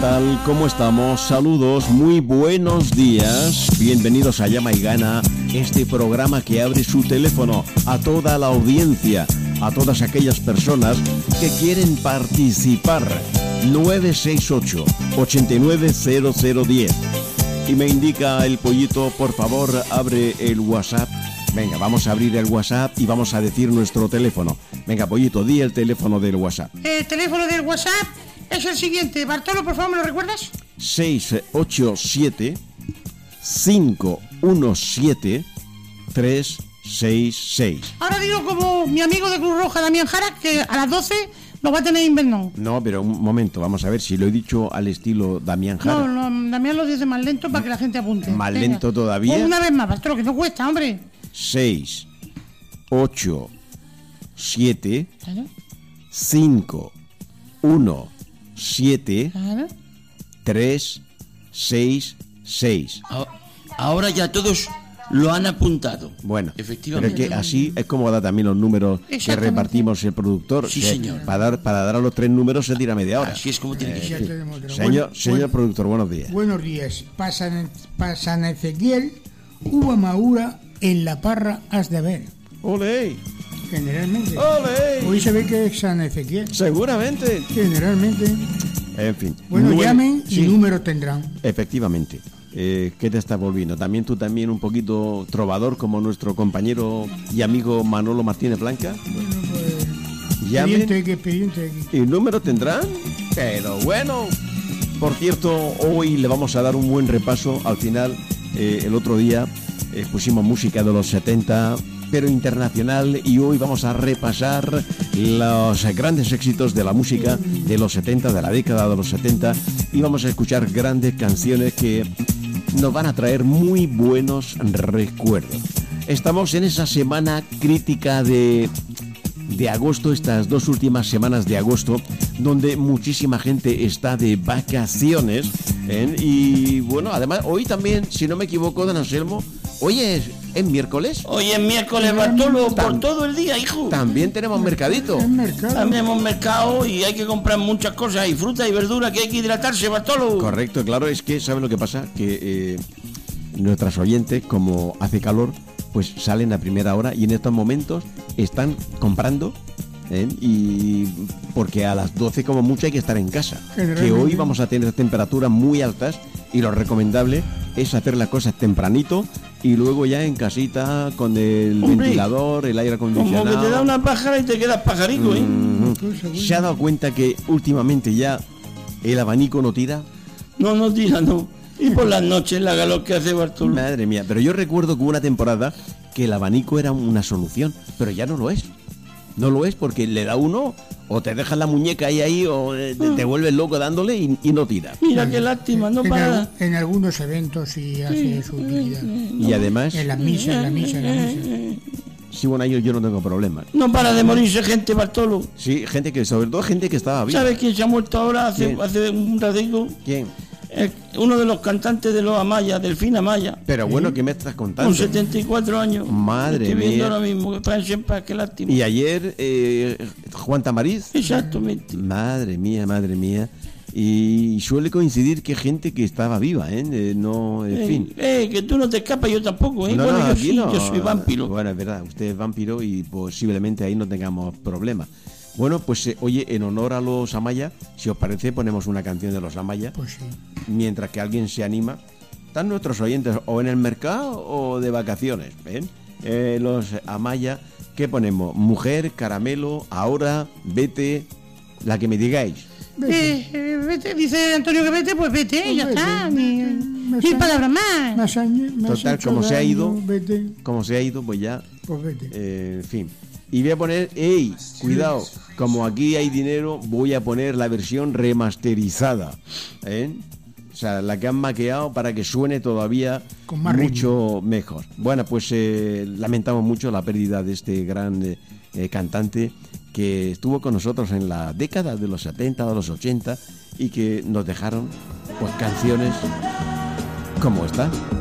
tal? ¿Cómo estamos? Saludos, muy buenos días. Bienvenidos a Llama y Gana, este programa que abre su teléfono a toda la audiencia, a todas aquellas personas que quieren participar. 968-890010. Y me indica el pollito, por favor, abre el WhatsApp. Venga, vamos a abrir el WhatsApp y vamos a decir nuestro teléfono. Venga, pollito, di el teléfono del WhatsApp. El teléfono del WhatsApp es el siguiente. Bartolo, por favor, ¿me lo recuerdas? 687-517-366. Ahora digo como mi amigo de Cruz Roja, Damián Jara, que a las 12 lo va a tener invernón. No, pero un momento, vamos a ver si lo he dicho al estilo Damián Jara. No, Damián lo dice más lento para que la gente apunte. ¿Más lento todavía? Una vez más, Bartolo, que no cuesta, hombre. 6, 8, 7, Claro, 5, 1, 7, claro. 3, 6, 6. Ahora ya todos lo han apuntado. Bueno, Efectivamente. pero es que así es como da también los números que Exactamente. repartimos el productor. Sí, Que señor. Para dar a los 3 números se tira media hora. Así es como tiene que Ya ser. tenemos otro. Señor productor, buenos días. Buenos días. Para San Ezequiel, uva madura en la parra has de ver. ¡Ole! Generalmente. ¡Ole! Hoy se ve que es San Ezequiel. Seguramente. Generalmente. En fin. Bueno, llamen y sí, número tendrán. efectivamente. ¿Qué te estás volviendo? También tú también un poquito trovador como nuestro compañero y amigo Manolo Martínez Blanca. Bueno, pues. Llamen. Expediente aquí. ¿Y número tendrán? Pero bueno. Por cierto, hoy le vamos a dar un buen repaso. Al final, el otro día pusimos música de los 70, pero internacional, y hoy vamos a repasar los grandes éxitos de la música de los 70, de la década de los 70, y vamos a escuchar grandes canciones que nos van a traer muy buenos recuerdos. Estamos en esa semana crítica de agosto, estas 2 últimas semanas de agosto, donde muchísima gente está de vacaciones, ¿eh? Y bueno, además hoy también, si no me equivoco, don Anselmo, hoy es miércoles. Hoy es miércoles, Bartolo, por todo el día, hijo. También tenemos mercadito. El mercado. También hemos mercado y hay que comprar muchas cosas, y fruta y verdura, que hay que hidratarse, Bartolo. Correcto, claro, es que ¿saben lo que pasa? Que nuestras oyentes, como hace calor, pues salen a primera hora y en estos momentos están comprando, y porque a las 12 como mucho hay que estar en casa, que hoy vamos a tener temperaturas muy altas y lo recomendable es hacer las cosas tempranito y luego ya en casita con el Hombre, ventilador, el aire Como acondicionado. que te da una pájara y te quedas pajarico, ¿eh? ¿Se ha dado cuenta que últimamente ya el abanico no tira? No tira, no. Y por las noches la galop que hace Bartolo. Madre mía, pero yo recuerdo que hubo una temporada que el abanico era una solución, pero ya no lo es. No lo es porque le da uno, o te dejas la muñeca ahí o te vuelves loco dándole y no tira. Mira qué lástima, no para. En algunos eventos sí hace su utilidad. Y además, En la misa. sí, bueno, yo no tengo problemas. No para de morirse gente, Bartolo. Sí, gente que, sobre todo gente que estaba viva. ¿Sabes quién se ha muerto ahora hace ¿Quién? un ratito? ¿Quién? Uno de los cantantes de los Amaya, Delfín Amaya, Pero bueno, ¿qué me estás contando? con 74 años. Madre Estoy viendo mía. ahora mismo, que para en paz, qué lástima. Y ayer, Juan Tamariz. Exactamente. Madre mía. Y suele coincidir que gente que estaba viva, no, en fin. Que tú no te escapas, yo tampoco, No, bueno, yo aquí sí, no. yo soy vampiro. Bueno, es verdad, usted es vampiro y posiblemente ahí no tengamos problemas. Bueno, pues oye, en honor a los Amaya, si os parece, ponemos una canción de los Amaya, Pues sí. mientras que alguien se anima. Están nuestros oyentes o en el mercado o de vacaciones, ¿ven? Los Amaya, ¿qué ponemos? Mujer, caramelo, ahora, vete, la que me digáis. Vete, dice Antonio que vete, pues vete, ya vete. está. Ni palabras más. Más años. Total, como se ha ido, Vete. como se ha ido, pues ya, Pues vete. en fin. Y voy a poner, cuidado, como aquí hay dinero, voy a poner la versión remasterizada, O sea, la que han maqueado para que suene todavía Con más mucho mejor. Bueno, pues lamentamos mucho la pérdida de este gran cantante que estuvo con nosotros en la década de los 70, de los 80 y que nos dejaron pues canciones como esta.